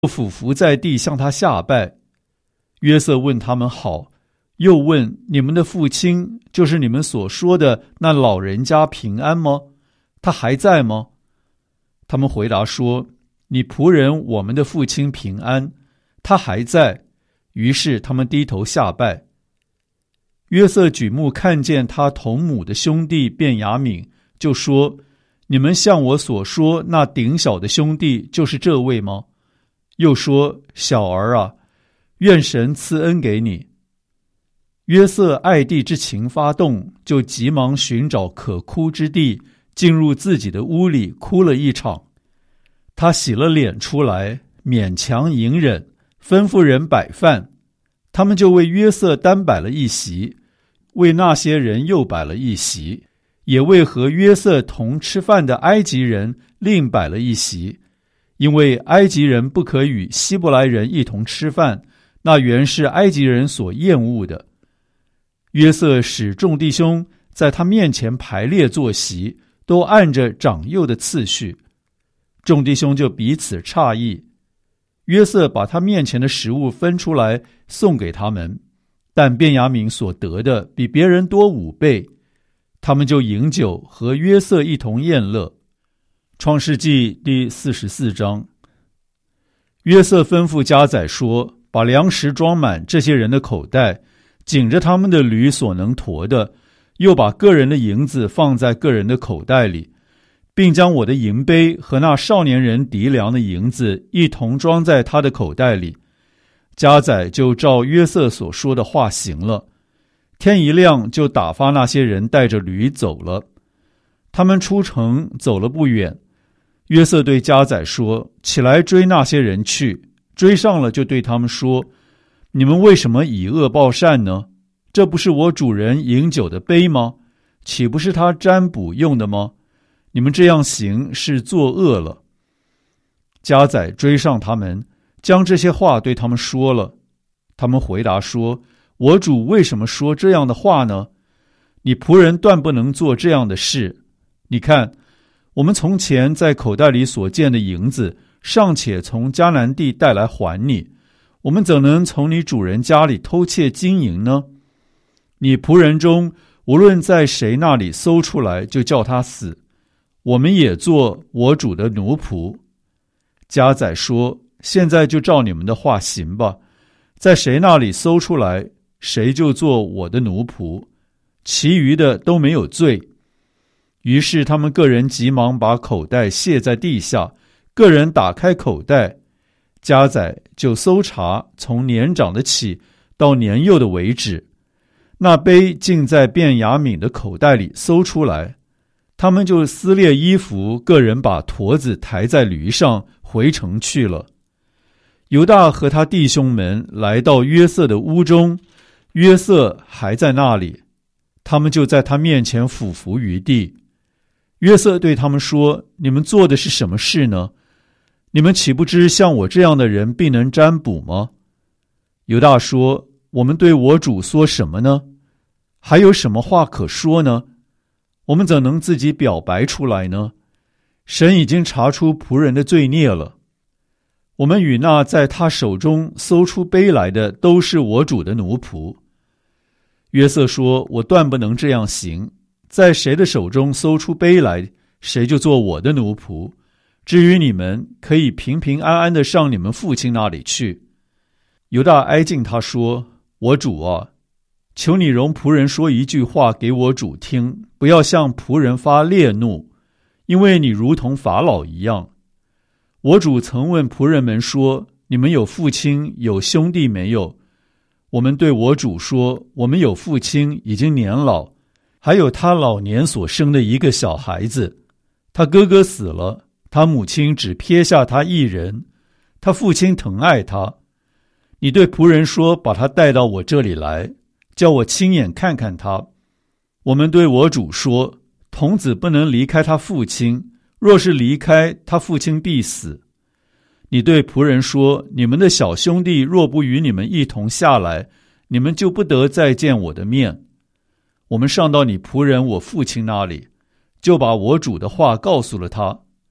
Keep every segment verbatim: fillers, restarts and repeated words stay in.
俯伏在地向他下拜。约瑟问他们好，又问你们的父亲，就是你们所说的那老人家平安吗？他还在吗？他们回答说，你仆人我们的父亲平安，他还在。于是他们低头下拜。约瑟举目看见他同母的兄弟便雅悯，就说，你们像我所说那顶小的兄弟就是这位吗？又说，小儿啊，愿神赐恩给你。约瑟爱弟之情发动，就急忙寻找可哭之地，进入自己的屋里哭了一场。他洗了脸出来，勉强隐忍，吩咐人摆饭，他们就为约瑟单摆了一席，为那些人又摆了一席，也为和约瑟同吃饭的埃及人另摆了一席，因为埃及人不可与希伯来人一同吃饭，那原是埃及人所厌恶的。约瑟使众弟兄在他面前排列坐席，都按着长幼的次序。众弟兄就彼此诧异。约瑟把他面前的食物分出来送给他们，但便雅悯所得的比别人多五倍。他们就饮酒，和约瑟一同宴乐。创世纪第四十四章。约瑟吩咐家宰说，把粮食装满这些人的口袋，紧着他们的驴所能驮的，又把个人的银子放在个人的口袋里，并将我的银杯和那少年人籴粮的银子一同装在他的口袋里。家宰就照约瑟所说的话行了。天一亮，就打发那些人带着驴走了。他们出城走了不远，约瑟对家宰说，起来追那些人去。追上了，就对他们说，你们为什么以恶报善呢？这不是我主人饮酒的杯吗？岂不是他占卜用的吗？你们这样行是作恶了。家宰追上他们，将这些话对他们说了。他们回答说，我主为什么说这样的话呢？你仆人断不能做这样的事。你看，我们从前在口袋里所见的银子，尚且从迦南地带来还你，我们怎能从你主人家里偷窃金银呢？你仆人中无论在谁那里搜出来，就叫他死，我们也做我主的奴仆。家宰说，现在就照你们的话行吧，在谁那里搜出来，谁就做我的奴仆，其余的都没有罪。于是他们个人急忙把口袋卸在地下，个人打开口袋，家宰就搜查，从年长的起到年幼的为止。那杯竟在便雅悯的口袋里搜出来，他们就撕裂衣服，个人把驼子抬在驴上，回城去了。犹大和他弟兄们来到约瑟的屋中，约瑟还在那里，他们就在他面前俯伏于地。约瑟对他们说，你们做的是什么事呢？你们岂不知像我这样的人必能占卜吗？犹大说，我们对我主说什么呢？还有什么话可说呢？我们怎能自己表白出来呢？神已经查出仆人的罪孽了。我们与那在他手中搜出杯来的都是我主的奴仆。约瑟说，我断不能这样行，在谁的手中搜出杯来，谁就做我的奴仆。至于你们，可以平平安安地上你们父亲那里去。犹大挨近他说，我主啊，求你容仆人说一句话给我主听，不要向仆人发烈怒，因为你如同法老一样。我主曾问仆人们说，你们有父亲有兄弟没有？我们对我主说，我们有父亲，已经年老，还有他老年所生的一个小孩子。他哥哥死了，他母亲只撇下他一人，他父亲疼爱他。你对仆人说，把他带到我这里来，叫我亲眼看看他。我们对我主说，童子不能离开他父亲，若是离开，他父亲必死。你对仆人说，你们的小兄弟若不与你们一同下来，你们就不得再见我的面。我们上到你仆人我父亲那里，就把我主的话告诉了他。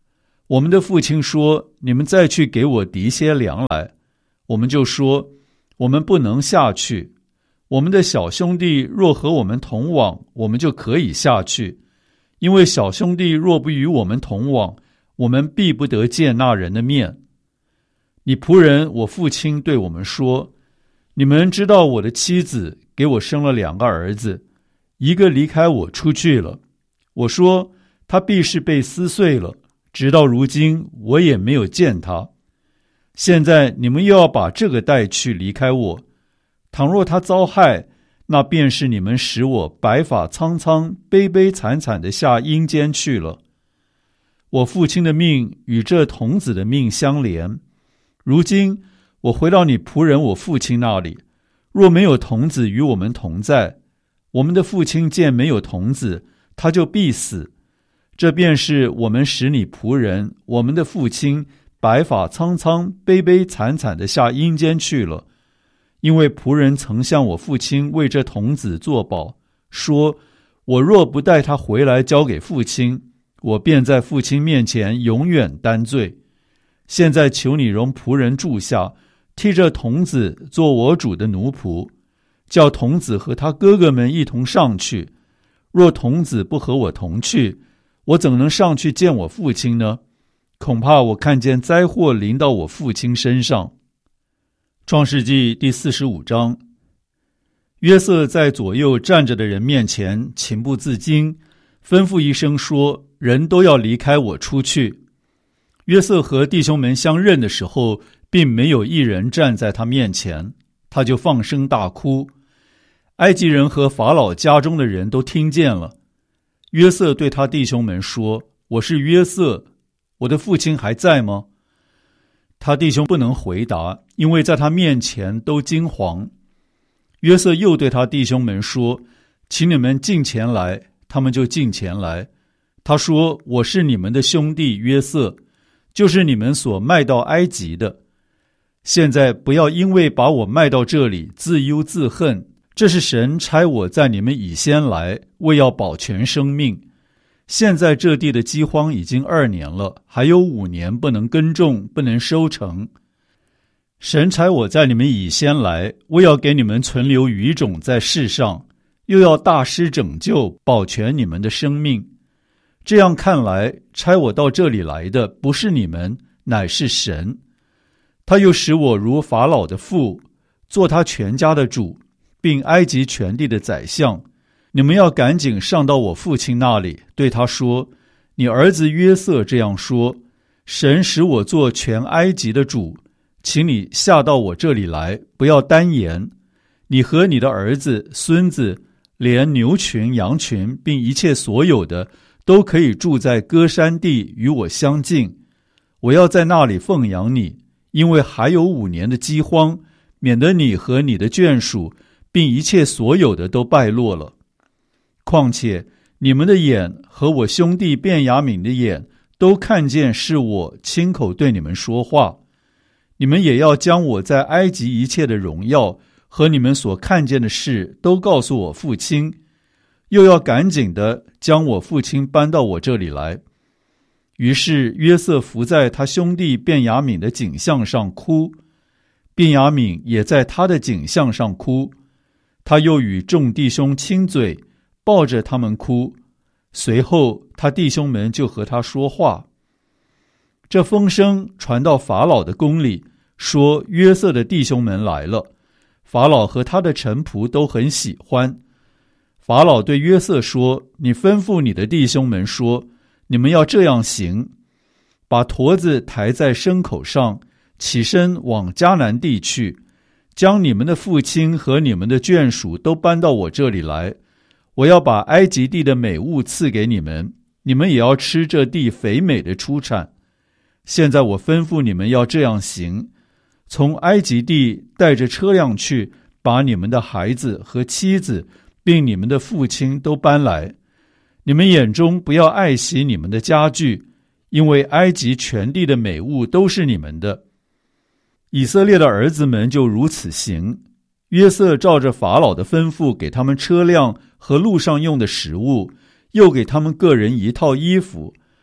我们的父亲说，你们再去给我籴些粮来。我们就说，我们不能下去。我们的小兄弟若和我们同往，我们就可以下去。因为小兄弟若不与我们同往，我们必不得见那人的面。你仆人我父亲对我们说，你们知道我的妻子给我生了两个儿子，一个离开我出去了。我说，他必是被撕碎了，直到如今我也没有见他。现在你们又要把这个带去离开我，倘若他遭害，那便是你们使我白发苍苍、悲悲惨惨地下阴间去了。我父亲的命与这童子的命相连，如今我回到你仆人我父亲那里，若没有童子与我们同在，我们的父亲见没有童子，他就必死。这便是我们使你仆人我们的父亲白发苍苍、悲悲惨惨地下阴间去了。因为仆人曾向我父亲为这童子作保，说，我若不带他回来交给父亲，我便在父亲面前永远担罪。现在求你容仆人住下，替这童子做我主的奴仆，叫童子和他哥哥们一同上去。若童子不和我同去，我怎能上去见我父亲呢？恐怕我看见灾祸临到我父亲身上。创世纪第四十五章，约瑟在左右站着的人面前情不自禁，吩咐一声说，人都要离开我出去。约瑟和弟兄们相认的时候，并没有一人站在他面前，他就放声大哭。埃及人和法老家中的人都听见了。约瑟对他弟兄们说，我是约瑟，我的父亲还在吗？他弟兄不能回答，因为在他面前都惊惶。约瑟又对他弟兄们说，请你们近前来，他们就近前来。他说，我是你们的兄弟约瑟，就是你们所卖到埃及的。现在不要因为把我卖到这里自忧自恨，这是神差我在你们以先来，为要保全生命。现在这地的饥荒已经二年了，还有五年不能耕种，不能收成。神差我在你们以先来，为要给你们存留余种在世上，又要大施拯救，保全你们的生命。这样看来，差我到这里来的不是你们，乃是神。他又使我如法老的父，做他全家的主，并埃及全地的宰相。你们要赶紧上到我父亲那里，对他说，你儿子约瑟这样说，神使我做全埃及的主，请你下到我这里来，不要单言。你和你的儿子、孙子，连牛群、羊群，并一切所有的，都可以住在歌珊地，与我相近。我要在那里奉养你，因为还有五年的饥荒，免得你和你的眷属，并一切所有的都败落了。况且你们的眼和我兄弟便雅悯的眼都看见是我亲口对你们说话，你们也要将我在埃及一切的荣耀和你们所看见的事都告诉我父亲，又要赶紧的将我父亲搬到我这里来。于是约瑟伏在他兄弟便雅悯的颈项上哭，便雅悯也在他的颈项上哭，他又与众弟兄亲嘴，抱着他们哭。随后他弟兄们就和他说话。这风声传到法老的宫里，说约瑟的弟兄们来了。法老和他的臣仆都很喜欢。法老对约瑟说，你吩咐你的弟兄们说，你们要这样行，把驼子抬在牲口上，起身往迦南地去，将你们的父亲和你们的眷属都搬到我这里来。我要把埃及地的美物赐给你们，你们也要吃这地肥美的出产。现在我吩咐你们要这样行，从埃及地带着车辆去，把你们的孩子和妻子并你们的父亲都搬来。你们眼中不要爱惜你们的家具，因为埃及全地的美物都是你们的。以色列的儿子们就如此行。约瑟照着法老的吩咐，给他们车辆和路上用的食物，又给他们个人一套衣服。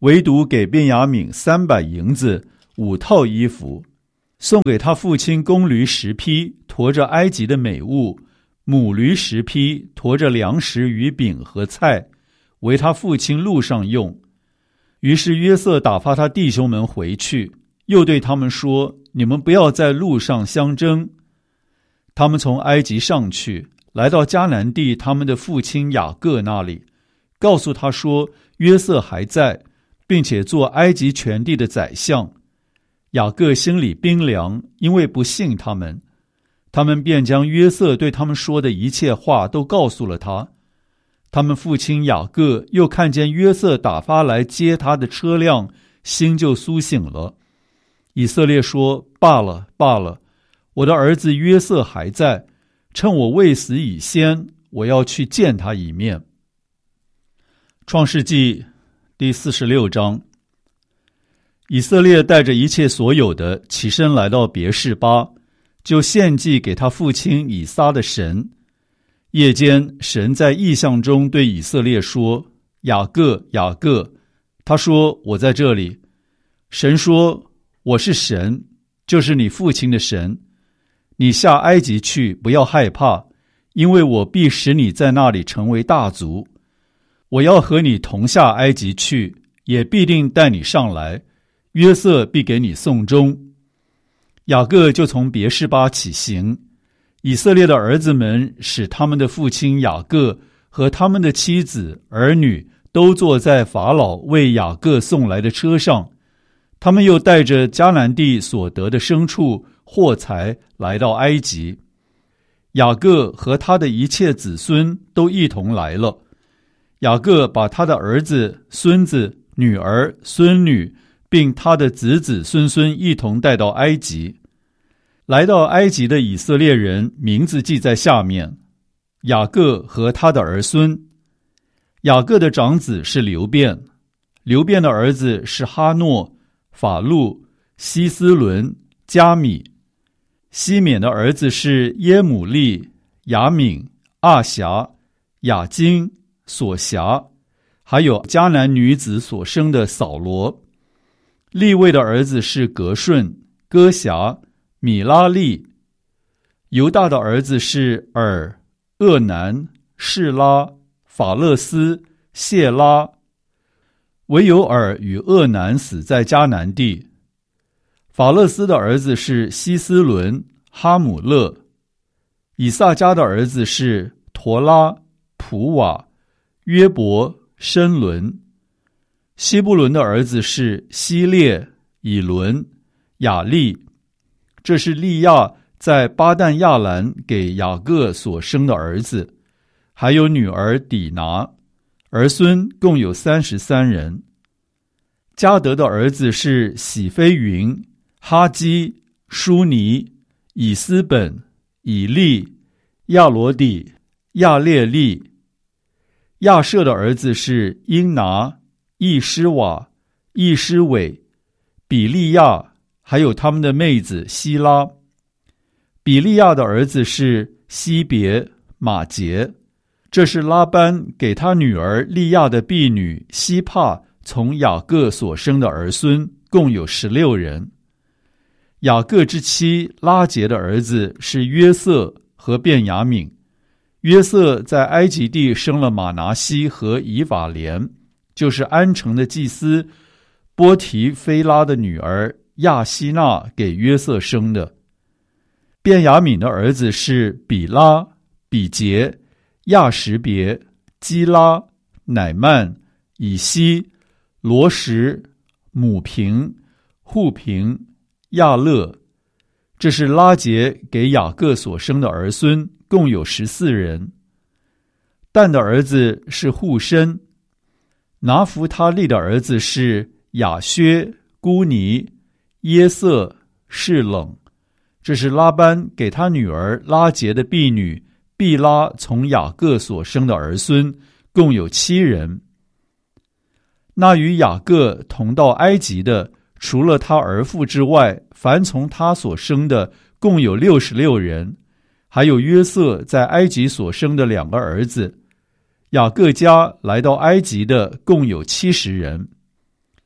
唯独给便雅悯三百银子，五套衣服，送给他父亲公驴十匹，驮着埃及的美物，母驴十匹，驮着粮食与饼和菜，为他父亲路上用。于是约瑟打发他弟兄们回去，又对他们说：你们不要在路上相争。他们从埃及上去，来到迦南地他们的父亲雅各那里，告诉他说约瑟还在，并且做埃及全地的宰相。雅各心里冰凉，因为不信他们。他们便将约瑟对他们说的一切话都告诉了他。他们父亲雅各又看见约瑟打发来接他的车辆，心就苏醒了。以色列说：罢了罢了，我的儿子约瑟还在，趁我未死以先，我要去见他一面。创世纪第四十六章。以色列带着一切所有的起身来到别是巴，就献祭给他父亲以撒的神。夜间，神在异象中对以色列说：雅各，雅各。他说：我在这里。神说：我是神，就是你父亲的神。你下埃及去，不要害怕，因为我必使你在那里成为大族。我要和你同下埃及去，也必定带你上来，约瑟必给你送终。雅各就从别是巴起行，以色列的儿子们使他们的父亲雅各和他们的妻子儿女都坐在法老为雅各送来的车上，他们又带着迦南地所得的牲畜货财来到埃及。雅各和他的一切子孙都一同来了。雅各把他的儿子、孙子、女儿、孙女并他的子子孙孙一同带到埃及。来到埃及的以色列人名字记在下面：雅各和他的儿孙。雅各的长子是流便，流便的儿子是哈诺、法路、希斯伦、加米。西缅的儿子是耶母利、雅敏、阿辖、雅金、索辖，还有迦南女子所生的扫罗。利未的儿子是革顺、歌辖、米拉利。犹大的儿子是尔、厄南、示拉、法勒斯、谢拉。唯有尔与厄南死在迦南地。法勒斯的儿子是希斯伦、哈姆勒。以萨迦的儿子是陀拉、普瓦、约伯、申伦。希布伦的儿子是希列、以伦、雅利。这是利亚在巴旦亚兰给雅各所生的儿子，还有女儿底拿，儿孙共有三十三人。迦得的儿子是喜非云、哈基、舒尼、以斯本、以利、亚罗底、亚列利。亚舍的儿子是英拿、易施瓦、易施伟、比利亚，还有他们的妹子希拉。比利亚的儿子是西别、马杰。这是拉班给他女儿利亚的婢女希帕从雅各所生的儿孙，共有十六人。雅各之妻拉结的儿子是约瑟和便雅悯。约瑟在埃及地生了马拿西和以法莲，就是安城的祭司波提菲拉的女儿亚希娜给约瑟生的。便雅悯的儿子是比拉、比杰、亚什别、基拉、乃曼、以西、罗什、母平、户平、亚勒。这是拉结给雅各所生的儿孙，共有十四人。但的儿子是户申。拿弗他利的儿子是雅薛、孤尼、耶色、示冷。这是拉班给他女儿拉结的婢女毕拉从雅各所生的儿孙，共有七人。那与雅各同到埃及的，除了他儿妇之外，凡从他所生的共有六十六人，还有约瑟在埃及所生的两个儿子。雅各家来到埃及的共有七十人。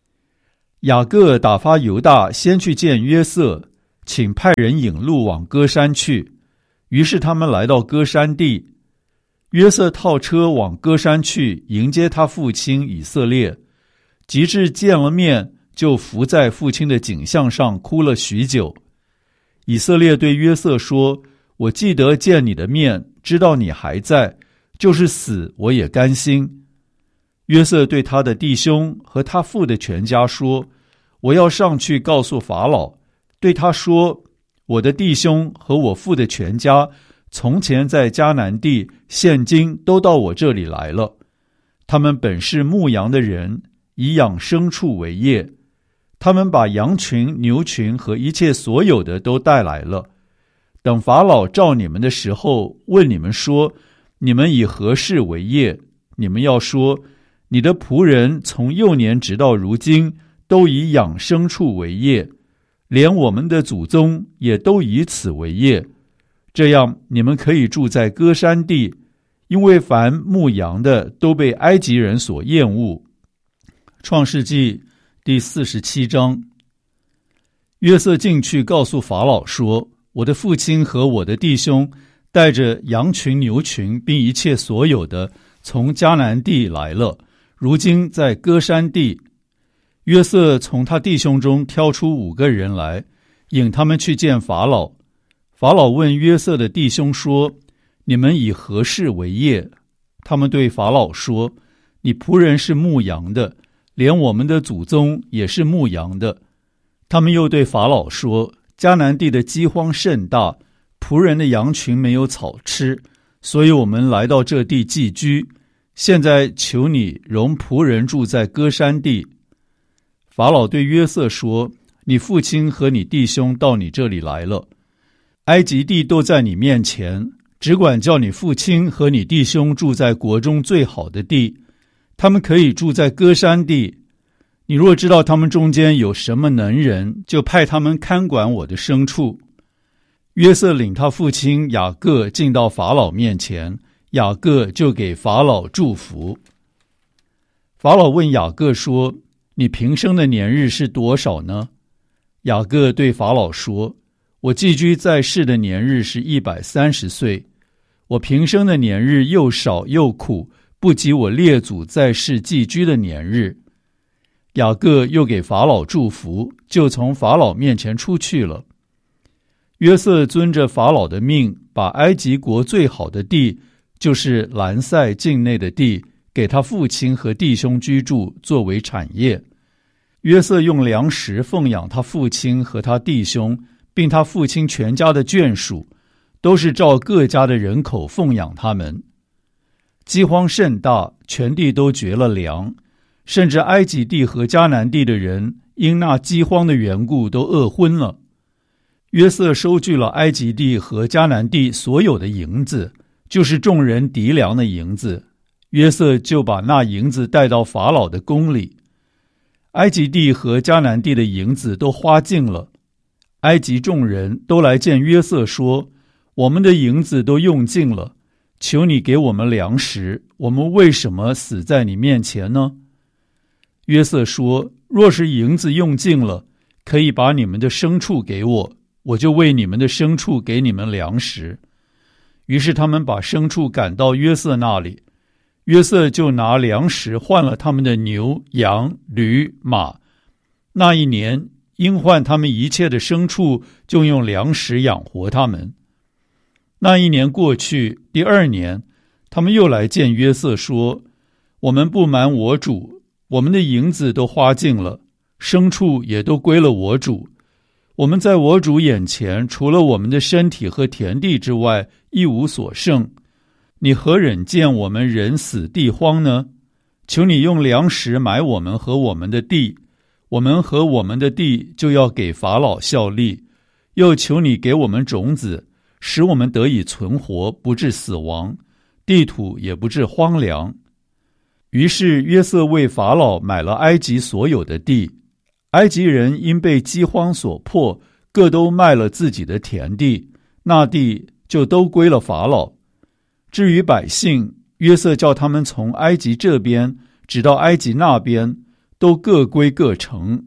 雅各打发犹大先去见约瑟，请派人引路往歌珊去。于是他们来到歌珊地，约瑟套车往歌珊去迎接他父亲以色列，及至见了面，就伏在父亲的颈项上哭了许久。以色列对约瑟说：我记得见你的面，知道你还在，就是死我也甘心。约瑟对他的弟兄和他父的全家说：我要上去告诉法老，对他说：我的弟兄和我父的全家从前在迦南地，现今都到我这里来了。他们本是牧羊的人，以养牲畜为业。他们把羊群、牛群和一切所有的都带来了。等法老召你们的时候，问你们说：你们以何事为业？你们要说：你的仆人从幼年直到如今，都以养牲畜为业，连我们的祖宗也都以此为业。这样你们可以住在歌珊地，因为凡牧羊的都被埃及人所厌恶。创世纪第四十七章。约瑟进去告诉法老说：我的父亲和我的弟兄带着羊群、牛群，并一切所有的，从迦南地来了，如今在歌珊地。约瑟从他弟兄中挑出五个人来，引他们去见法老。法老问约瑟的弟兄说：你们以何事为业？他们对法老说：你仆人是牧羊的，连我们的祖宗也是牧羊的。他们又对法老说：迦南地的饥荒甚大，仆人的羊群没有草吃，所以我们来到这地寄居。现在求你容仆人住在歌珊地。法老对约瑟说：你父亲和你弟兄到你这里来了，埃及地都在你面前，只管叫你父亲和你弟兄住在国中最好的地，他们可以住在歌珊地。你若知道他们中间有什么能人，就派他们看管我的牲畜。约瑟领他父亲雅各进到法老面前，雅各就给法老祝福。法老问雅各说：你平生的年日是多少呢？雅各对法老说：我寄居在世的年日是一百三十岁。我平生的年日又少又苦，不及我列祖在世寄居的年日。雅各又给法老祝福，就从法老面前出去了。约瑟遵着法老的命，把埃及国最好的地，就是兰塞境内的地，给他父亲和弟兄居住，作为产业。约瑟用粮食奉养他父亲和他弟兄，并他父亲全家的眷属，都是照各家的人口奉养他们。饥荒甚大，全地都绝了粮，甚至埃及地和迦南地的人因那饥荒的缘故都饿昏了。约瑟收据了埃及地和迦南地所有的银子，就是众人籴粮的银子。约瑟就把那银子带到法老的宫里。埃及地和迦南地的银子都花尽了。埃及众人都来见约瑟说：我们的银子都用尽了，求你给我们粮食，我们为什么死在你面前呢？约瑟说：若是银子用尽了，可以把你们的牲畜给我，我就为你们的牲畜给你们粮食。于是他们把牲畜赶到约瑟那里，约瑟就拿粮食换了他们的牛、羊、驴、马。那一年因换他们一切的牲畜，就用粮食养活他们。那一年过去，第二年，他们又来见约瑟说：我们不瞒我主，我们的银子都花尽了，牲畜也都归了我主。我们在我主眼前，除了我们的身体和田地之外，一无所剩。你何忍见我们人死地荒呢？求你用粮食买我们和我们的地，我们和我们的地就要给法老效力。又求你给我们种子，使我们得以存活，不致死亡，地土也不致荒凉。于是约瑟为法老买了埃及所有的地。埃及人因被饥荒所迫，各都卖了自己的田地，那地就都归了法老。至于百姓，约瑟叫他们从埃及这边直到埃及那边，都各归各城，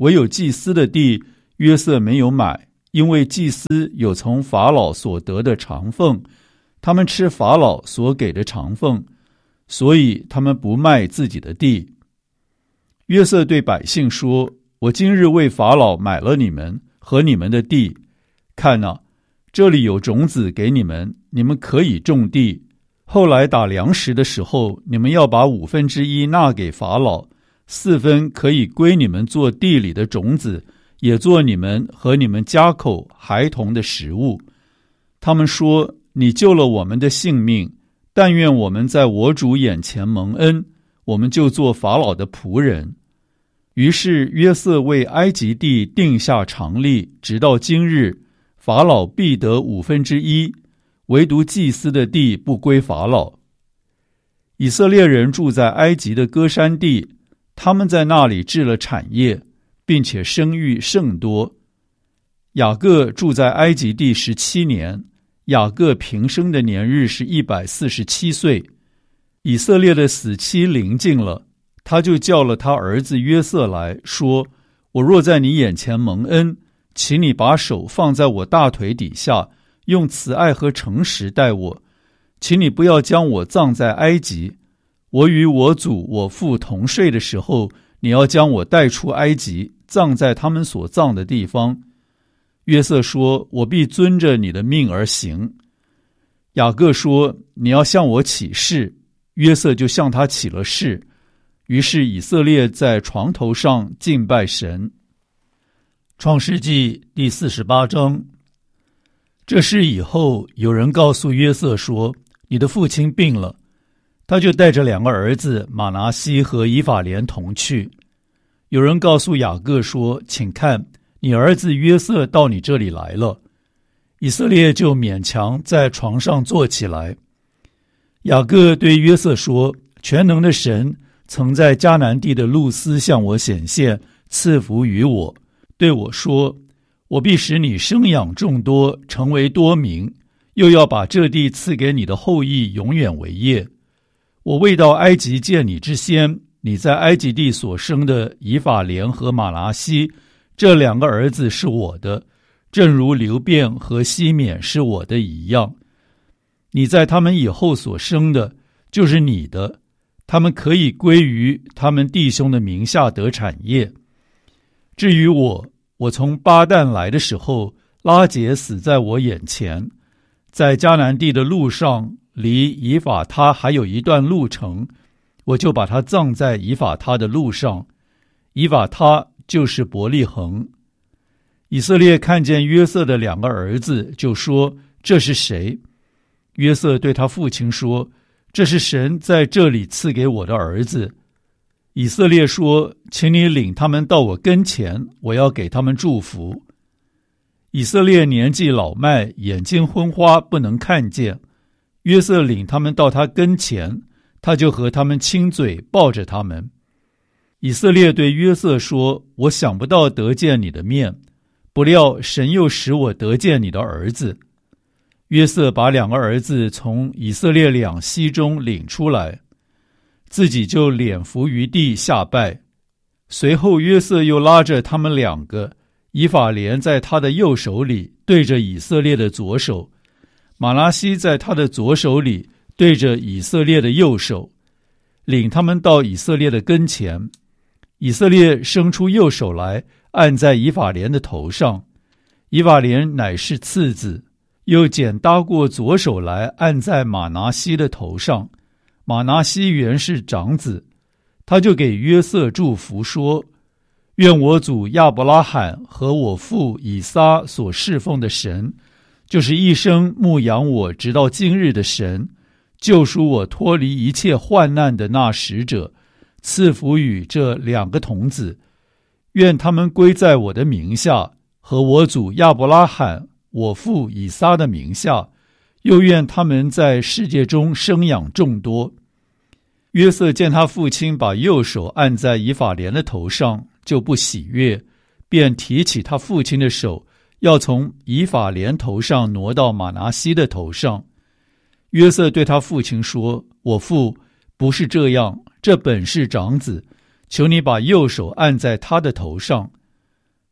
唯有祭司的地，约瑟没有买，因为祭司有从法老所得的长俸，他们吃法老所给的长俸，所以他们不卖自己的地。约瑟对百姓说：我今日为法老买了你们和你们的地，看哪，这里有种子给你们，你们可以种地。后来打粮食的时候，你们要把五分之一纳给法老，四分可以归你们做地里的种子，也做你们和你们家口孩童的食物。他们说：你救了我们的性命，但愿我们在我主眼前蒙恩，我们就做法老的仆人。于是约瑟为埃及地定下常例，直到今日，法老必得五分之一，唯独祭司的地不归法老。以色列人住在埃及的歌珊地，他们在那里置了产业，并且生育甚多。雅各住在埃及地十七年，雅各平生的年日是一百四十七岁。以色列的死期临近了，他就叫了他儿子约瑟来说：我若在你眼前蒙恩，请你把手放在我大腿底下，用慈爱和诚实待我，请你不要将我葬在埃及。我与我祖我父同睡的时候，你要将我带出埃及，葬在他们所葬的地方。约瑟说：我必遵着你的命而行。雅各说：你要向我起誓。约瑟就向他起了誓。于是以色列在床头上敬拜神。创世纪第四十八章。这事以后，有人告诉约瑟说：你的父亲病了。他就带着两个儿子马拿西和以法莲同去。有人告诉雅各说：请看，你儿子约瑟到你这里来了。以色列就勉强在床上坐起来。雅各对约瑟说：全能的神曾在迦南地的路斯向我显现，赐福于我，对我说：我必使你生养众多，成为多民，又要把这地赐给你的后裔，永远为业。我未到埃及见你之先，你在埃及地所生的以法莲和马拿西这两个儿子是我的，正如流便和西缅是我的一样。你在他们以后所生的就是你的，他们可以归于他们弟兄的名下得产业。至于我，我从巴旦来的时候，拉结死在我眼前，在迦南地的路上，离以法他还有一段路程，我就把他葬在以法他的路上。以法他就是伯利恒。以色列看见约瑟的两个儿子，就说：这是谁？约瑟对他父亲说：这是神在这里赐给我的儿子。以色列说：请你领他们到我跟前，我要给他们祝福。以色列年纪老迈，眼睛昏花，不能看见。约瑟领他们到他跟前，他就和他们亲嘴，抱着他们。以色列对约瑟说：我想不到得见你的面，不料神又使我得见你的儿子。约瑟把两个儿子从以色列两栖中领出来，自己就脸伏于地下拜。随后约瑟又拉着他们两个，以法莲在他的右手里，对着以色列的左手；马拿西在他的左手里，对着以色列的右手，领他们到以色列的跟前。以色列伸出右手来，按在以法莲的头上。以法莲乃是次子，又捡搭过左手来，按在马拿西的头上。马拿西原是长子，他就给约瑟祝福说：愿我祖亚伯拉罕和我父以撒所侍奉的神，就是一生牧养我直到今日的神，救赎我脱离一切患难的那使者，赐福与这两个童子，愿他们归在我的名下，和我祖亚伯拉罕我父以撒的名下，又愿他们在世界中生养众多。约瑟见他父亲把右手按在以法莲的头上，就不喜悦，便提起他父亲的手，要从以法莲头上挪到马拿西的头上。约瑟对他父亲说：我父，不是这样，这本是长子，求你把右手按在他的头上。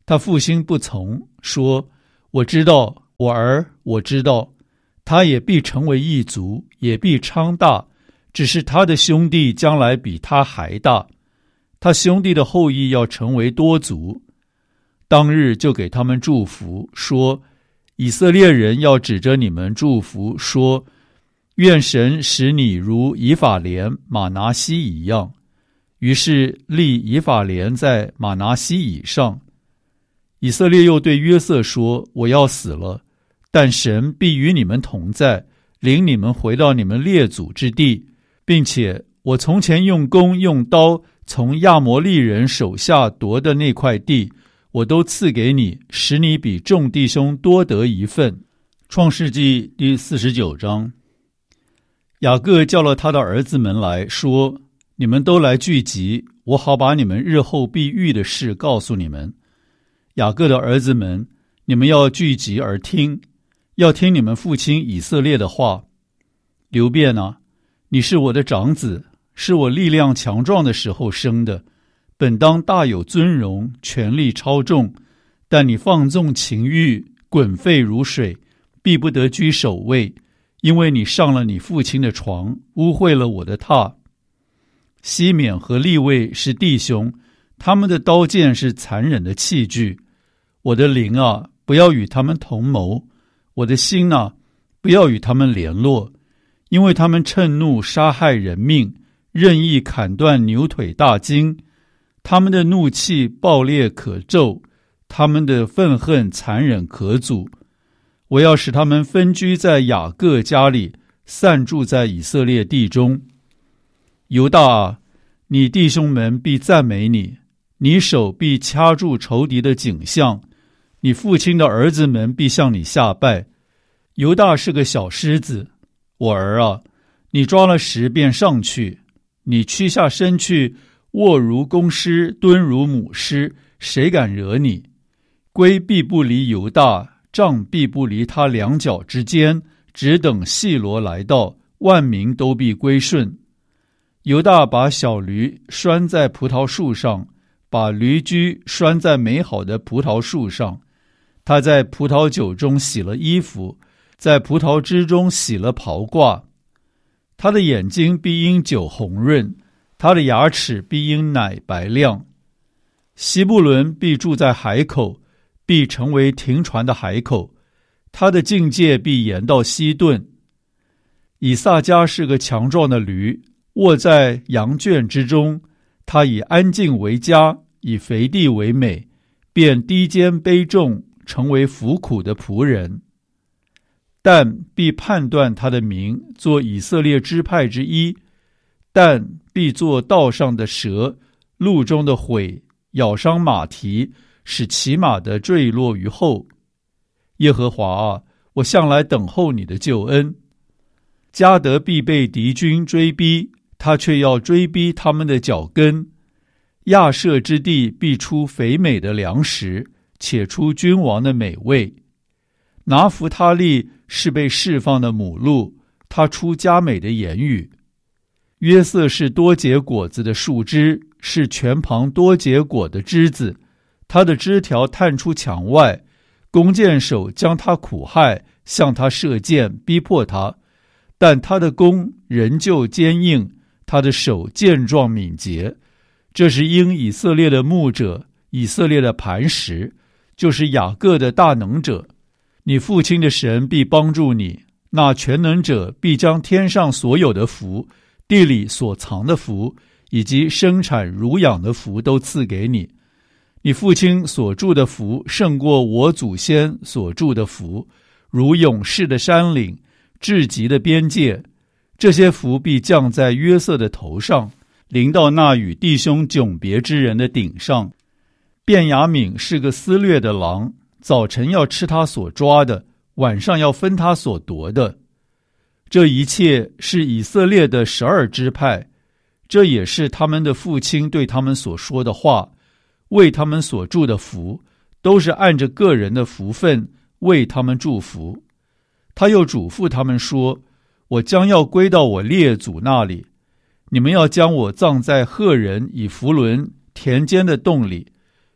他父亲不从，说：我知道，我儿，我知道，他也必成为一族，也必昌大，只是他的兄弟将来比他还大，他兄弟的后裔要成为多族。当日就给他们祝福，说：以色列人要指着你们祝福，说：愿神使你如以法莲、玛拿西一样。于是立以法莲在玛拿西以上。以色列又对约瑟说：我要死了，但神必与你们同在，领你们回到你们列祖之地，并且我从前用弓用刀从亚摩利人手下夺的那块地，我都赐给你，使你比众弟兄多得一份。创世纪第四十九章。雅各叫了他的儿子们来说：你们都来聚集，我好把你们日后必遇的事告诉你们。雅各的儿子们，你们要聚集而听，要听你们父亲以色列的话。流便啊，你是我的长子，是我力量强壮的时候生的，本当大有尊荣，权力超重，但你放纵情欲，滚沸如水，必不得居首位，因为你上了你父亲的床，污秽了我的榻。西缅和利未是弟兄，他们的刀剑是残忍的器具。我的灵啊，不要与他们同谋；我的心啊，不要与他们联络，因为他们趁怒杀害人命，任意砍断牛腿大筋。他们的怒气暴烈可咒，他们的愤恨残忍可阻。我要使他们分居在雅各家里，散住在以色列地中。犹大啊，你弟兄们必赞美你，你手必掐住仇敌的颈项，你父亲的儿子们必向你下拜。犹大是个小狮子，我儿啊，你抓了食便上去，你屈下身去，卧如公狮，蹲如母狮，谁敢惹你？龟必不离犹大，杖必不离他两脚之间，只等细罗来到，万民都必归顺。犹大把小驴拴在葡萄树上，把驴驹拴在美好的葡萄树上。他在葡萄酒中洗了衣服，在葡萄汁中洗了袍褂。他的眼睛必因酒红润，他的牙齿必因奶白亮。西布伦必住在海口，必成为停船的海口，他的境界必延到西顿。以萨迦是个强壮的驴，卧在羊圈之中，他以安静为佳，以肥地为美，便低肩卑重，成为服苦的仆人。但必判断他的名，做以色列支派之一。但必做道上的蛇，路中的悔，咬伤马蹄，使骑马的坠落于后。耶和华啊，我向来等候你的救恩。迦得必被敌军追逼，他却要追逼他们的脚跟。亚设之地必出肥美的粮食，且出君王的美味。拿弗他利是被释放的母鹿，他出佳美的言语。约瑟是多结果子的树枝，是泉旁多结果的枝子，他的枝条探出墙外，弓箭手将他苦害，向他射箭，逼迫他，但他的弓仍旧坚硬，他的手健壮敏捷。这是因以色列的牧者，以色列的磐石，就是雅各的大能者。你父亲的神必帮助你，那全能者必将天上所有的福，地里所藏的福，以及生产乳养的福都赐给你。你父亲所住的福胜过我祖先所住的福，如勇士的山岭，至极的边界。这些福必降在约瑟的头上，临到那与弟兄迥别之人的顶上。便雅悯是个撕裂的狼，早晨要吃他所抓的，晚上要分他所夺的。这一切是以色列的十二支派，这也是他们的父亲对他们所说的话，为他们所祝的福，都是按着个人的福分为他们祝福。他又嘱咐他们说：我将要归到我列祖那里，你们要将我葬在赫人以弗伦田间的洞里。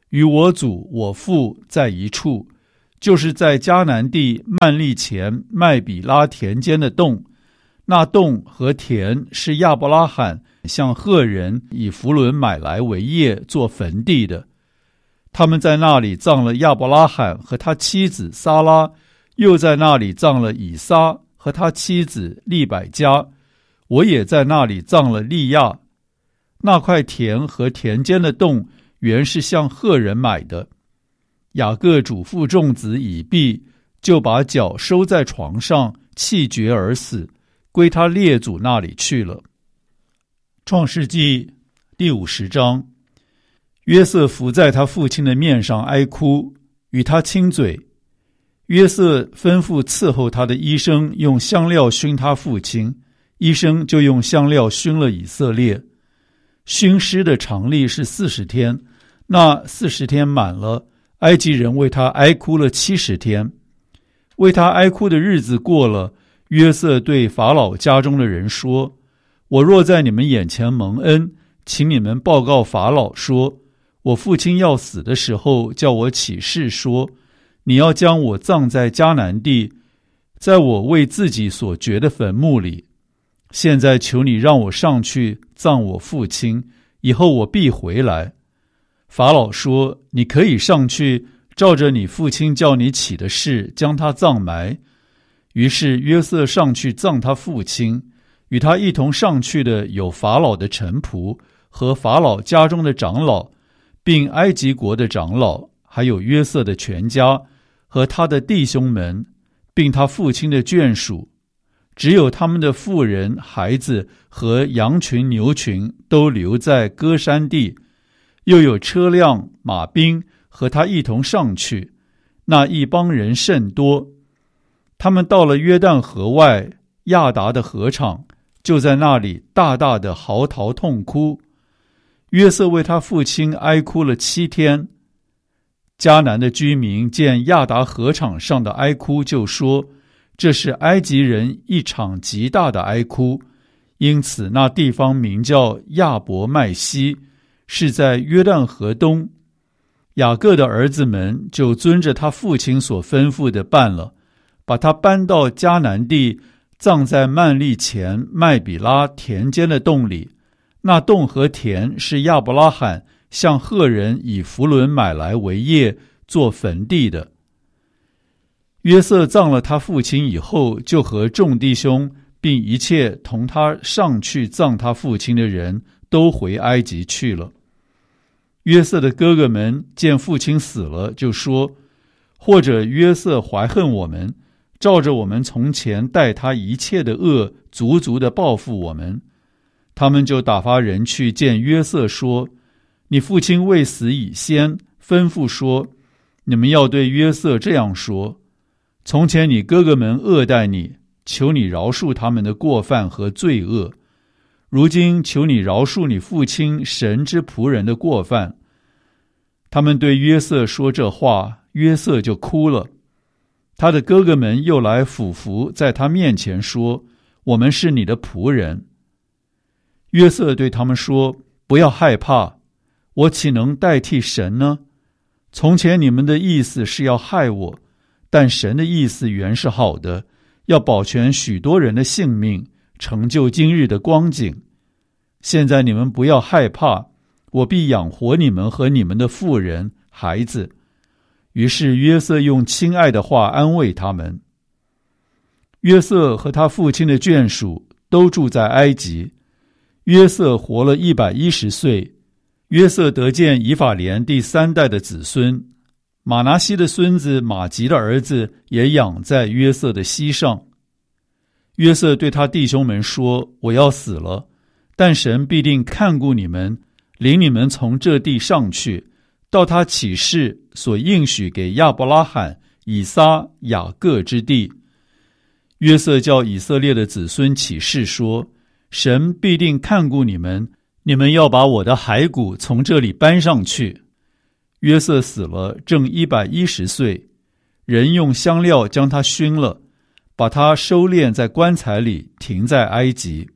与我祖我父在一处，就是在迦南地曼利前麦比拉田间的洞。那洞和田是亚伯拉罕向赫人以弗伦买来为业做坟地的。他们在那里葬了亚伯拉罕和他妻子撒拉，又在那里葬了以撒和他妻子利百加。我也在那里葬了利亚。那块田和田间的洞原是向赫人买的。雅各嘱咐众子以毕，就把脚收在床上，气绝而死，归他列祖那里去了。创世纪第五十章。约瑟伏在他父亲的面上哀哭，与他亲嘴。约瑟吩咐伺候他的医生用香料熏他父亲，医生就用香料熏了以色列。熏尸的常例是四十天，那四十天满了，埃及人为他哀哭了七十天。为他哀哭的日子过了，约瑟对法老家中的人说：我若在你们眼前蒙恩，请你们报告法老说，我父亲要死的时候，叫我起誓说，你要将我葬在迦南地，在我为自己所掘的坟墓里。现在求你让我上去葬我父亲，以后我必回来。法老说：你可以上去，照着你父亲叫你起的事，将他葬埋。于是约瑟上去葬他父亲，与他一同上去的有法老的臣仆和法老家中的长老，并埃及国的长老，还有约瑟的全家和他的弟兄们，并他父亲的眷属。只有他们的妇人、孩子和羊群、牛群都留在歌山地，又有车辆、马兵和他一同上去。那一帮人甚多。他们到了约旦河外亚达的河场，就在那里大大的嚎啕痛哭。约瑟为他父亲哀哭了七天。迦南的居民见亚达河场上的哀哭，就说：这是埃及人一场极大的哀哭。因此那地方名叫亚伯麦西，是在约旦河东。雅各的儿子们就遵着他父亲所吩咐的办了，把他搬到迦南地，葬在曼利前麦比拉田间的洞里。那洞和田是亚伯拉罕向赫人以弗伦买来为业做坟地的。约瑟葬了他父亲以后，就和众弟兄并一切同他上去葬他父亲的人都回埃及去了。约瑟的哥哥们见父亲死了，就说：或者约瑟怀恨我们，照着我们从前待他一切的恶，足足的报复我们。他们就打发人去见约瑟，说：你父亲未死以先，吩咐说，你们要对约瑟这样说：从前你哥哥们恶待你，求你饶恕他们的过犯和罪恶。如今求你饶恕你父亲神之仆人的过犯。他们对约瑟说这话，约瑟就哭了。他的哥哥们又来俯伏在他面前说：我们是你的仆人。约瑟对他们说：不要害怕，我岂能代替神呢？从前你们的意思是要害我，但神的意思原是好的，要保全许多人的性命，成就今日的光景。现在你们不要害怕，我必养活你们和你们的妇人、孩子。于是约瑟用亲爱的话安慰他们。约瑟和他父亲的眷属都住在埃及。约瑟活了一百一十岁。约瑟得见以法莲第三代的子孙。马拿西的孙子马吉的儿子也养在约瑟的膝上。约瑟对他弟兄们说：我要死了，但神必定看顾你们，领你们从这地上去，到他起誓所应许给亚伯拉罕、以撒、雅各之地。约瑟叫以色列的子孙起誓说：神必定看顾你们，你们要把我的骸骨从这里搬上去。约瑟死了，正一百一十岁，人用香料将他熏了，把他收敛在棺材里，停在埃及。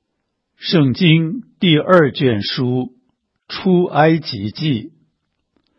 圣经第二卷书出埃及记。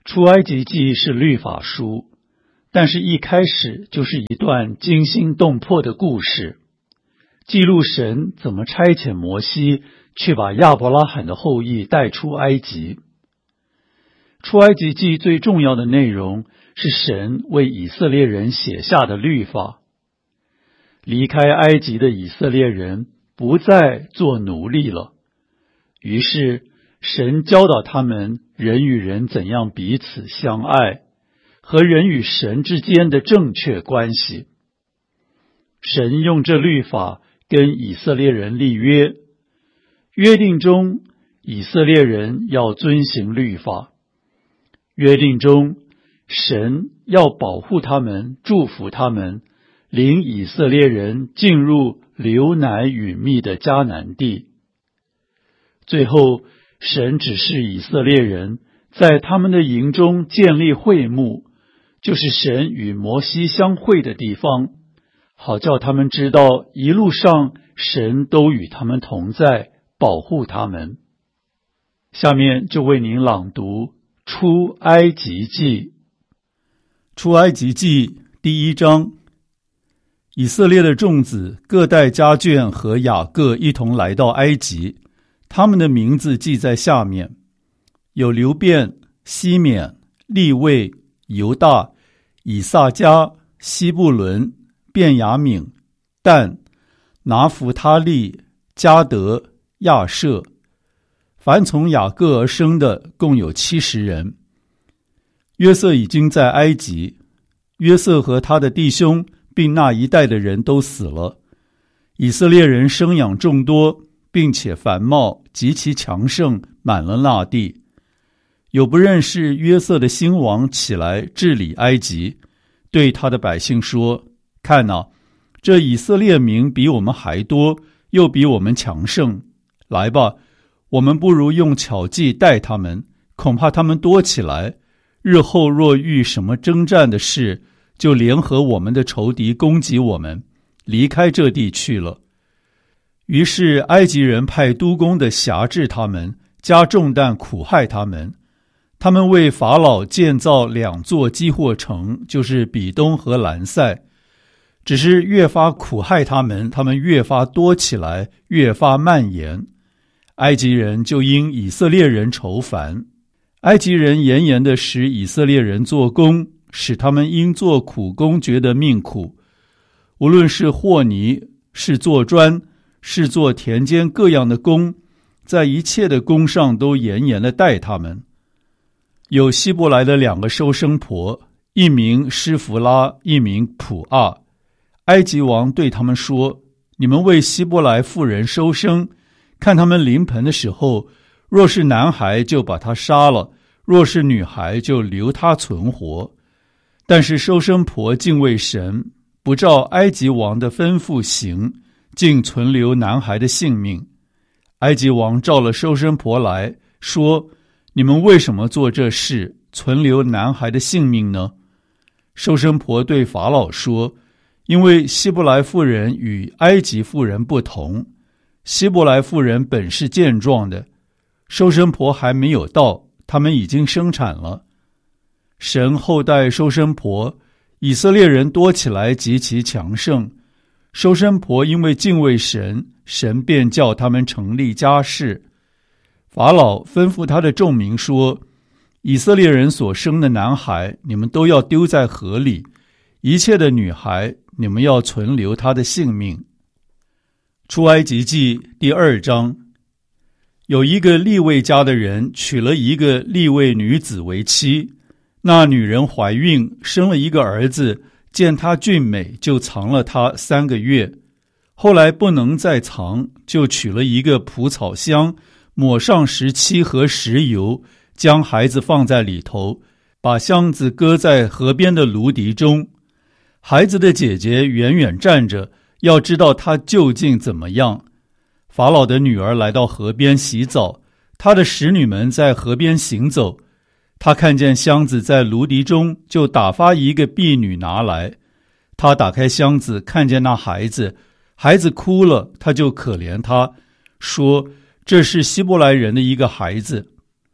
出埃及记是律法书，但是一开始就是一段惊心动魄的故事，记录神怎么差遣摩西去把亚伯拉罕的后裔带出埃及。出埃及记最重要的内容是神为以色列人写下的律法。离开埃及的以色列人不再做奴隶了，于是神教导他们人与人怎样彼此相爱，和人与神之间的正确关系。神用这律法跟以色列人立约，约定中以色列人要遵行律法，约定中神要保护他们，祝福他们，领以色列人进入流奶与蜜的迦南地。最后神指示以色列人在他们的营中建立会幕，就是神与摩西相会的地方，好叫他们知道一路上神都与他们同在，保护他们。下面就为您朗读出埃及记。出埃及记第一章。以色列的众子各带家眷和雅各一同来到埃及，他们的名字记在下面：有流便、西缅、利未、犹大、以萨迦、西布伦、便雅悯、但、拿弗他利、迦得、亚设。凡从雅各而生的共有七十人。约瑟已经在埃及，约瑟和他的弟兄并那一代的人都死了。以色列人生养众多，并且繁茂，极其强盛，满了那地。有不认识约瑟的新王起来治理埃及，对他的百姓说：看哪，这以色列民比我们还多，又比我们强盛。来吧，我们不如用巧计待他们，恐怕他们多起来，日后若遇什么征战的事，就联合我们的仇敌攻击我们，离开这地去了。于是埃及人派督工的辖制他们，加重担苦害他们。他们为法老建造两座基货城，就是比东和兰塞。只是越发苦害他们，他们越发多起来，越发蔓延。埃及人就因以色列人愁烦，埃及人严严地使以色列人做工，使他们因做苦工觉得命苦。无论是和泥，是做砖，是做田间各样的工，在一切的工上都严严地待他们。有希伯来的两个收生婆，一名施弗拉，一名普阿。埃及王对他们说：你们为希伯来妇人收生，看他们临盆的时候，若是男孩就把他杀了，若是女孩就留他存活。但是收生婆敬畏神，不照埃及王的吩咐行，竟存留男孩的性命。埃及王召了收生婆来说：你们为什么做这事，存留男孩的性命呢？收生婆对法老说：因为希伯来妇人与埃及妇人不同，希伯来妇人本是健壮的，收生婆还没有到，他们已经生产了。神后代收生婆，以色列人多起来极其强盛。收生婆因为敬畏神，神便叫他们成立家室。法老吩咐他的众民说：以色列人所生的男孩，你们都要丢在河里；一切的女孩，你们要存留他的性命。出埃及记第二章。有一个利未家的人娶了一个利未女子为妻，那女人怀孕，生了一个儿子，见他俊美，就藏了他三个月。后来不能再藏，就取了一个蒲草箱，抹上石漆和石油，将孩子放在里头，把箱子搁在河边的芦荻中。孩子的姐姐远远站着，要知道他究竟怎么样。法老的女儿来到河边洗澡，她的使女们在河边行走。她看见箱子在芦荻中，就打发一个婢女拿来。她打开箱子，看见那孩子，孩子哭了，她就可怜他，说：这是希伯来人的一个孩子。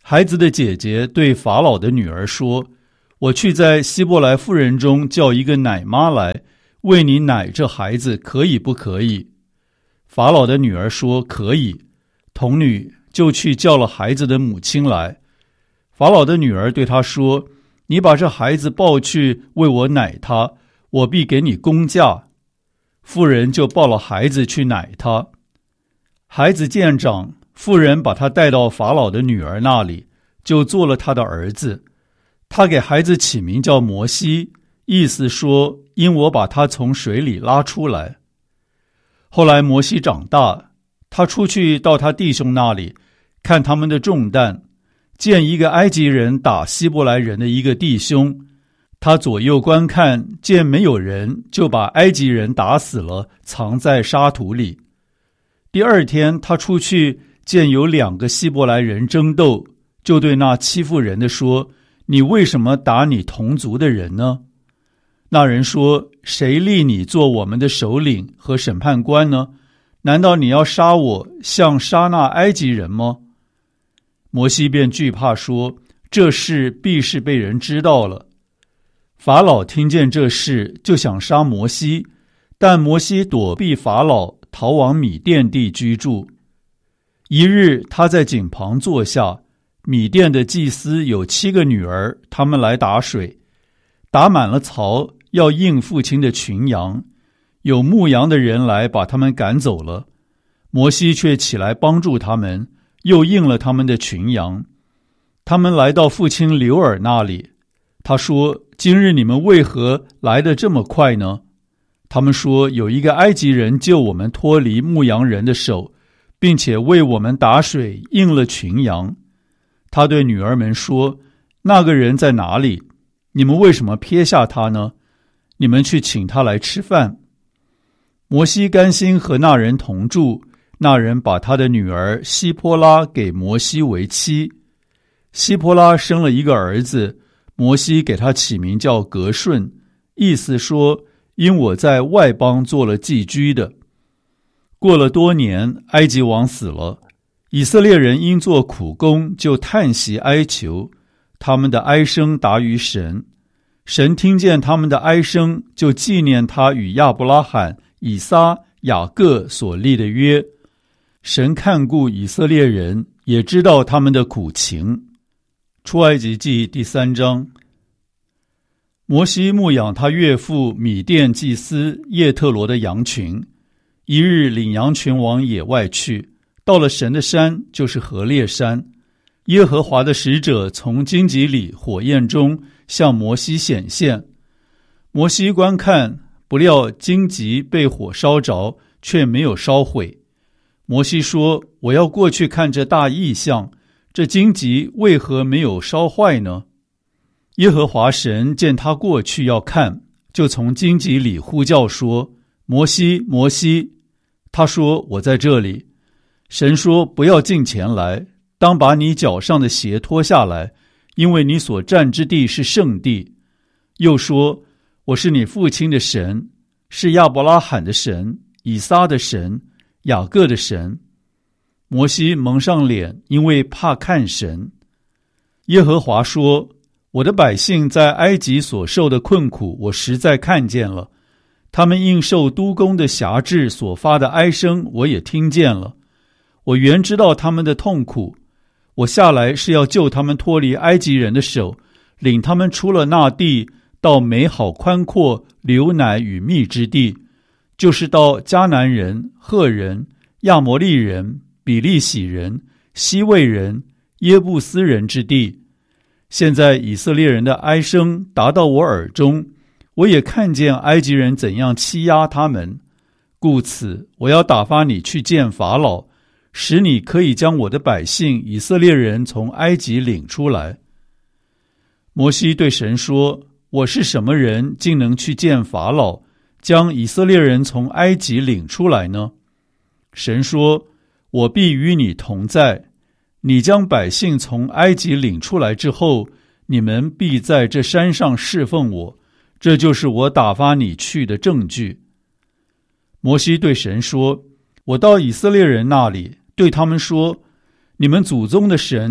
孩子的姐姐对法老的女儿说，我去在希伯来妇人中叫一个奶妈来，为你奶这孩子，可以不可以？法老的女儿说，可以。童女就去叫了孩子的母亲来。法老的女儿对她说，你把这孩子抱去为我奶他，我必给你工价。妇人就抱了孩子去奶他。孩子渐长，妇人把他带到法老的女儿那里，就做了他的儿子。他给孩子起名叫摩西，意思说，因我把他从水里拉出来。后来摩西长大，他出去到他弟兄那里，看他们的重担，见一个埃及人打希伯来人的一个弟兄，他左右观看，见没有人，就把埃及人打死了，藏在沙土里。第二天他出去，见有两个希伯来人争斗，就对那欺负人的说，你为什么打你同族的人呢？那人说，谁立你做我们的首领和审判官呢？难道你要杀我，像杀那埃及人吗？摩西便惧怕说，这事必是被人知道了。法老听见这事，就想杀摩西，但摩西躲避法老，逃往米甸地居住。一日，他在井旁坐下，米甸的祭司有七个女儿，他们来打水，打满了槽，要应父亲的群羊。有牧羊的人来把他们赶走了，摩西却起来帮助他们，又应了他们的群羊。他们来到父亲流珥那里，他说，今日你们为何来得这么快呢？他们说，有一个埃及人救我们脱离牧羊人的手，并且为我们打水，应了群羊。他对女儿们说，那个人在哪里？你们为什么撇下他呢？你们去请他来吃饭。摩西甘心和那人同住，那人把他的女儿希波拉给摩西为妻。希波拉生了一个儿子，摩西给他起名叫革顺，意思说，因我在外邦做了寄居的。过了多年，埃及王死了，以色列人因做苦工，就叹息哀求，他们的哀声达于神。神听见他们的哀声，就纪念他与亚伯拉罕、以撒、雅各所立的约。神看顾以色列人，也知道他们的苦情。出埃及记第三章。摩西牧养他岳父米甸祭司叶特罗的羊群，一日领羊群往野外去，到了神的山，就是何烈山。耶和华的使者从荆棘里火焰中向摩西显现。摩西观看，不料荆棘被火烧着，却没有烧毁。摩西说，我要过去看这大异象，这荆棘为何没有烧坏呢？耶和华神见他过去要看，就从荆棘里呼叫说，摩西，摩西。他说，我在这里。神说，不要近前来，当把你脚上的鞋脱下来，因为你所站之地是圣地。又说，我是你父亲的神，是亚伯拉罕的神，以撒的神，雅各的神。摩西蒙上脸，因为怕看神。耶和华说，我的百姓在埃及所受的困苦，我实在看见了，他们应受督工的辖制所发的哀声，我也听见了。我原知道他们的痛苦，我下来是要救他们脱离埃及人的手，领他们出了那地，到美好宽阔流奶与蜜之地，就是到迦南人、赫人、亚摩利人、比利洗人、西魏人、耶布斯人之地。现在以色列人的哀声达到我耳中，我也看见埃及人怎样欺压他们，故此我要打发你去见法老，使你可以将我的百姓以色列人从埃及领出来。摩西对神说，我是什么人，竟能去见法老，将以色列人从埃及领出来呢？神说，我必与你同在，你将百姓从埃及领出来之后，你们必在这山上侍奉我，这就是我打发你去的证据。摩西对神说，我到以色列人那里，对他们说，你们祖宗的神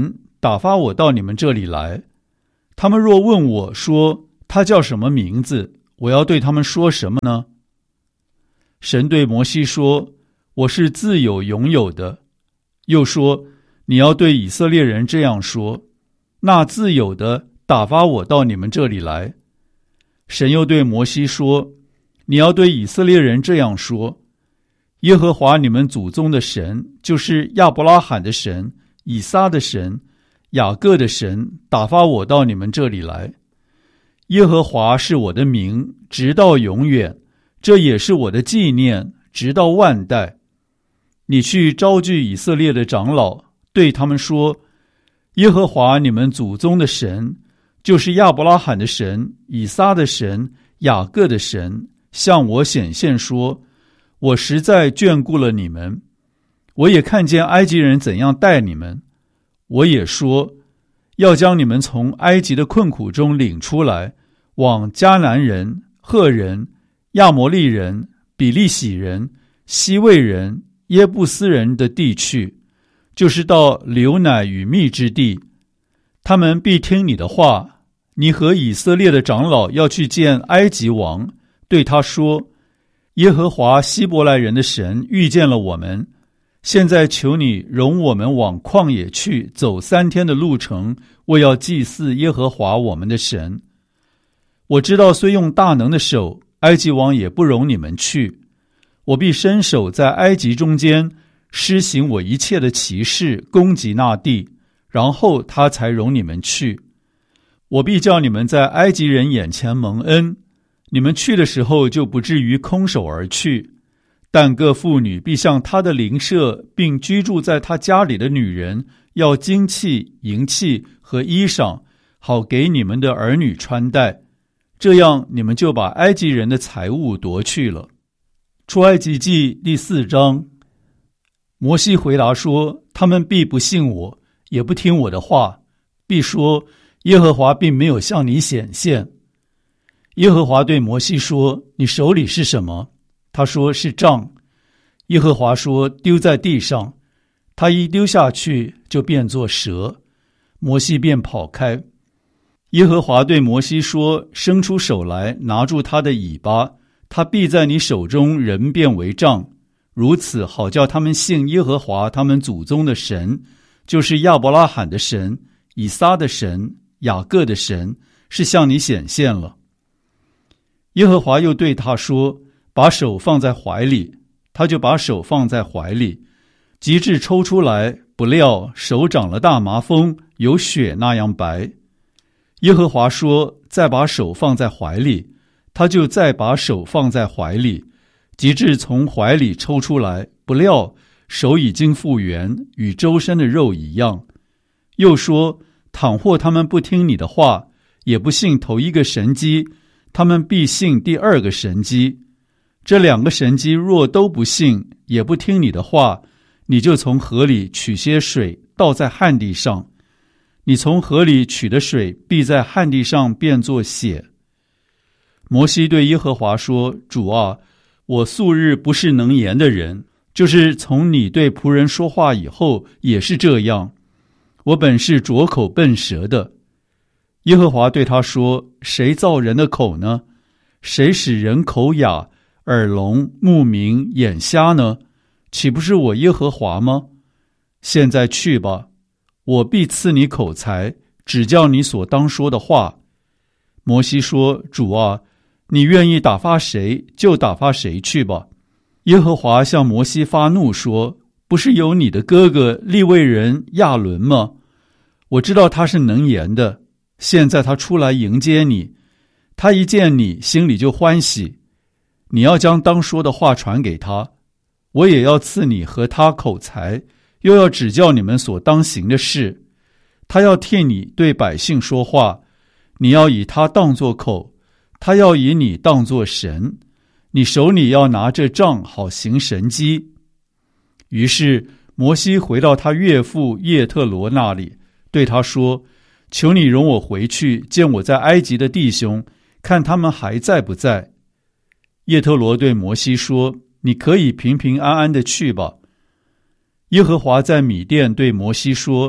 打发我到你们这里来。他们若问我说他叫什么名字，我要对他们说什么呢？”神对摩西说：“我是自有永有的。”又说：“你要对以色列人这样说，那自有的打发我到你们这里来。”神又对摩西说：“你要对以色列人这样说，耶和华你们祖宗的神，就是亚伯拉罕的神、以撒的神、雅各的神，打发我到你们这里来。耶和华是我的名，直到永远，这也是我的纪念，直到万代。你去招聚以色列的长老，对他们说：耶和华你们祖宗的神，就是亚伯拉罕的神、以撒的神、雅各的神，向我显现说：我实在眷顾了你们，我也看见埃及人怎样待你们，我也说要将你们从埃及的困苦中领出来，往迦南人、赫人、亚摩利人、比利洗人、西魏人、耶布斯人的地去，就是到流奶与蜜之地。他们必听你的话。你和以色列的长老要去见埃及王，对他说：耶和华希伯来人的神遇见了我们，现在求你容我们往旷野去，走三天的路程，为要祭祀耶和华我们的神。我知道虽用大能的手，埃及王也不容你们去。我必伸手在埃及中间施行我一切的奇事，攻击那地，然后他才容你们去。我必叫你们在埃及人眼前蒙恩，你们去的时候就不至于空手而去。但各妇女必向他的邻舍，并居住在他家里的女人，要金器、银器和衣裳，好给你们的儿女穿戴。这样你们就把埃及人的财物夺去了。出埃及记第四章。摩西回答说：他们必不信我，也不听我的话，必说耶和华并没有向你显现。耶和华对摩西说：你手里是什么？他说：是杖。耶和华说：丢在地上。他一丢下去，就变作蛇。摩西便跑开。耶和华对摩西说：伸出手来，拿住他的尾巴，他必在你手中人变为杖，如此好叫他们信耶和华他们祖宗的神，就是亚伯拉罕的神、以撒的神、雅各的神，是向你显现了。耶和华又对他说：把手放在怀里。他就把手放在怀里，及至抽出来，不料手长了大麻风，有血那样白。耶和华说：再把手放在怀里。他就再把手放在怀里，及至从怀里抽出来，不料手已经复原，与周身的肉一样。又说：倘或他们不听你的话，也不信头一个神迹，他们必信第二个神迹。这两个神迹若都不信，也不听你的话，你就从河里取些水，倒在旱地上。你从河里取的水，必在旱地上变作血。摩西对耶和华说：主啊，我素日不是能言的人，就是从你对仆人说话以后，也是这样。我本是拙口笨舌的。耶和华对他说：谁造人的口呢？谁使人口哑、耳聋、目明、眼瞎呢？岂不是我耶和华吗？现在去吧，我必赐你口才，指教你所当说的话。摩西说：主啊，你愿意打发谁，就打发谁去吧。耶和华向摩西发怒说：不是有你的哥哥利未人亚伦吗？我知道他是能言的，现在他出来迎接你，他一见你，心里就欢喜。你要将当说的话传给他，我也要赐你和他口才，又要指教你们所当行的事。他要替你对百姓说话，你要以他当作口，他要以你当作神。你手里要拿着杖，好行神迹。于是摩西回到他岳父叶特罗那里，对他说：求你容我回去见我在埃及的弟兄，看他们还在不在。叶特罗对摩西说：你可以平平安安地去吧。耶和华在米甸对摩西说：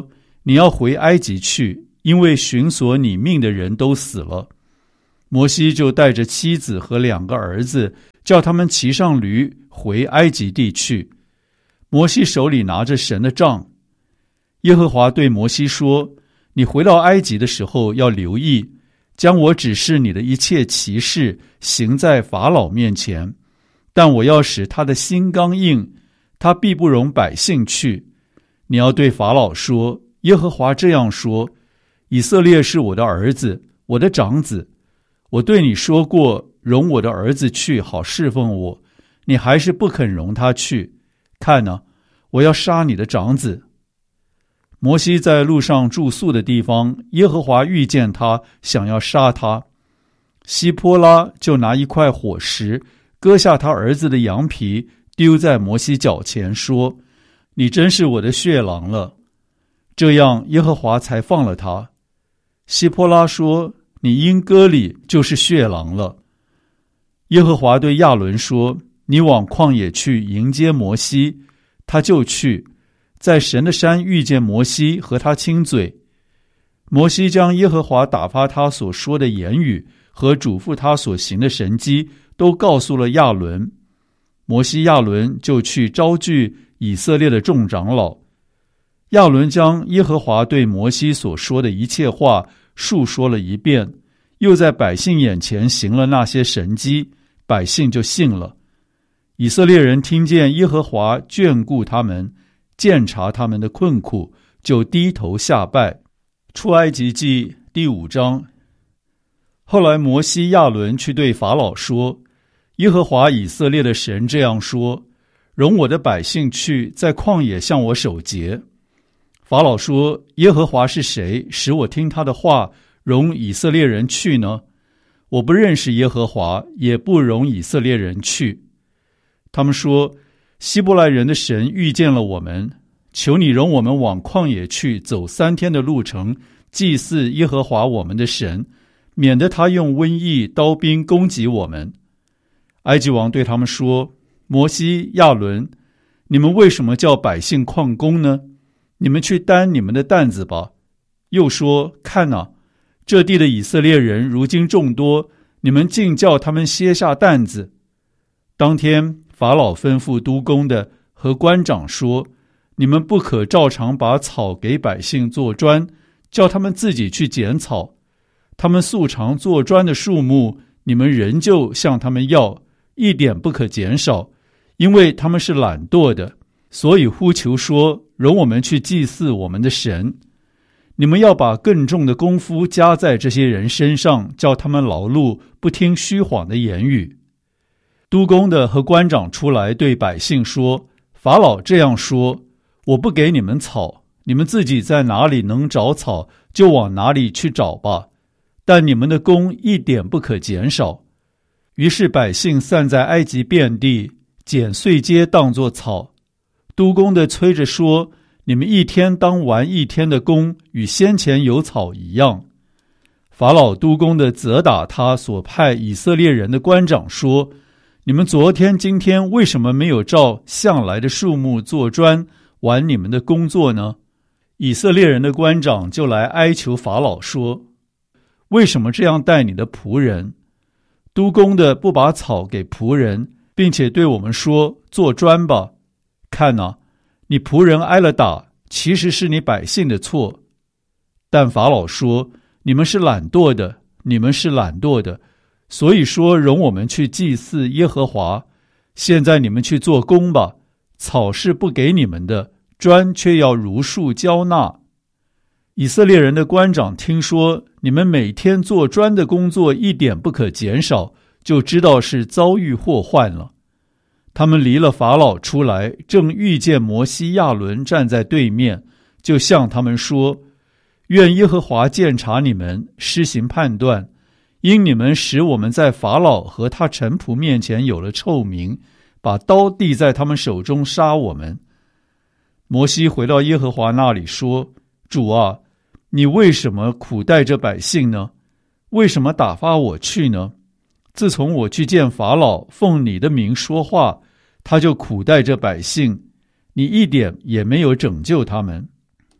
你要回埃及去，因为寻索你命的人都死了。”摩西就带着妻子和两个儿子，叫他们骑上驴回埃及地去。摩西手里拿着神的杖。耶和华对摩西说：“你回到埃及的时候要留意，将我指示你的一切奇事行在法老面前，但我要使他的心刚硬，他必不容百姓去。你要对法老说，耶和华这样说：以色列是我的儿子，我的长子。我对你说过，容我的儿子去，好侍奉我，你还是不肯容他去。看哪，我要杀你的长子。”摩西在路上住宿的地方，耶和华遇见他，想要杀他。希波拉就拿一块火石，割下他儿子的羊皮，丢在摩西脚前，说：“你真是我的血狼了。”这样耶和华才放了他。希波拉说：“你因割礼，就是血狼了。”耶和华对亚伦说：“你往旷野去迎接摩西。”他就去，在神的山遇见摩西，和他亲嘴。摩西将耶和华打发他所说的言语和嘱咐他所行的神迹都告诉了亚伦。摩西亚伦就去招聚以色列的众长老。亚伦将耶和华对摩西所说的一切话述说了一遍，又在百姓眼前行了那些神迹，百姓就信了。以色列人听见耶和华眷顾他们，鉴察他们的困苦，就低头下拜。出埃及记第五章。后来摩西亚伦去对法老说：“耶和华以色列的神这样说，容我的百姓去，在旷野向我守节。”法老说：“耶和华是谁，使我听他的话，容以色列人去呢？我不认识耶和华，也不容以色列人去。”他们说：“希伯来人的神遇见了我们，求你容我们往旷野去，走三天的路程，祭祀耶和华我们的神，免得他用瘟疫、刀兵攻击我们。”埃及王对他们说：“摩西、亚伦，你们为什么叫百姓旷工呢？你们去担你们的担子吧。”又说：“看哪，这地的以色列人如今众多，你们竟叫他们歇下担子。”当天法老吩咐督工的和官长说：“你们不可照常把草给百姓做砖，叫他们自己去捡草。他们素常做砖的数目，你们仍旧向他们要，一点不可减少，因为他们是懒惰的，所以呼求说：容我们去祭祀我们的神。你们要把更重的功夫加在这些人身上，叫他们劳碌，不听虚谎的言语。”督工的和官长出来对百姓说：“法老这样说，我不给你们草，你们自己在哪里能找草，就往哪里去找吧，但你们的工一点不可减少。”于是百姓散在埃及遍地，捡碎秸当作草。督工的催着说：“你们一天当完一天的工，与先前有草一样。”法老督工的责打他所派以色列人的官长说：“你们昨天今天为什么没有照向来的数目做砖，完你们的工作呢？”以色列人的官长就来哀求法老说：“为什么这样待你的仆人？督工的不把草给仆人，并且对我们说：做砖吧。看哪，你仆人挨了打，其实是你百姓的错。”但法老说：“你们是懒惰的，你们是懒惰的，所以说容我们去祭祀耶和华。现在你们去做工吧，草是不给你们的，砖却要如数交纳。”以色列人的官长听说你们每天做砖的工作一点不可减少，就知道是遭遇祸患了。他们离了法老出来，正遇见摩西亚伦站在对面，就向他们说：“愿耶和华鉴察你们，施行判断，因你们使我们在法老和他臣仆面前有了臭名，把刀递在他们手中杀我们。”摩西回到耶和华那里说：“主啊，你为什么苦待这百姓呢？为什么打发我去呢？自从我去见法老，奉你的名说话，他就苦待这百姓，你一点也没有拯救他们。”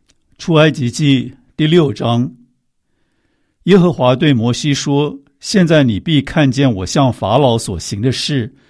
出埃及记第六章，耶和华对摩西说：现在你必看见我向法老所行的事，